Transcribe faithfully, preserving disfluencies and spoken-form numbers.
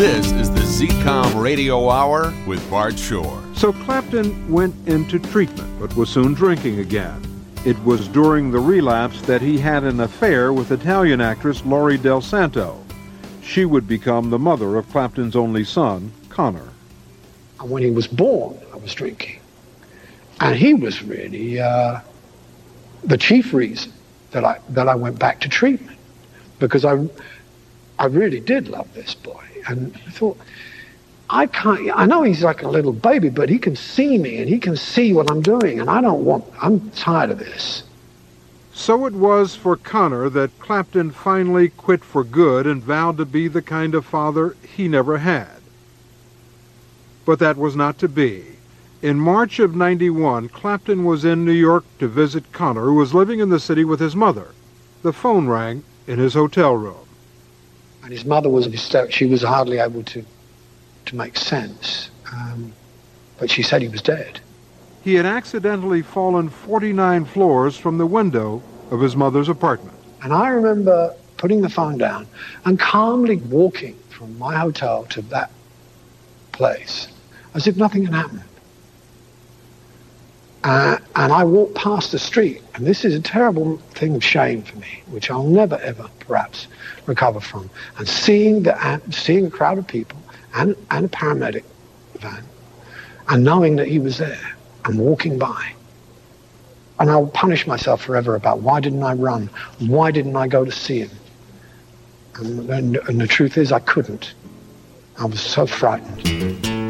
This is the Z COM Radio Hour with Bart Shore. So Clapton went into treatment, but was soon drinking again. It was during the relapse that he had an affair with Italian actress Laurie Del Santo. She would become the mother of Clapton's only son, Connor. When he was born, I was drinking. And he was really uh, the chief reason that I that I went back to treatment, because I I really did love this boy, and I thought, I can't. I know he's like a little baby, but he can see me and he can see what I'm doing, and I don't want. I'm tired of this. So it was for Connor that Clapton finally quit for good and vowed to be the kind of father he never had. But that was not to be. In March of ninety-one, Clapton was in New York to visit Connor, who was living in the city with his mother. The phone rang in his hotel room. And his mother was hysterical. She was hardly able to, to make sense. Um, but she said he was dead. He had accidentally fallen forty-nine floors from the window of his mother's apartment. And I remember putting the phone down and calmly walking from my hotel to that place as if nothing had happened. Uh, and I walked past the street, and this is a terrible thing of shame for me, which I'll never, ever, perhaps, recover from. And seeing the uh, seeing a crowd of people and, and a paramedic van, and knowing that he was there, and walking by. And I'll punish myself forever about why didn't I run? Why didn't I go to see him? And, and, and the truth is I couldn't. I was so frightened.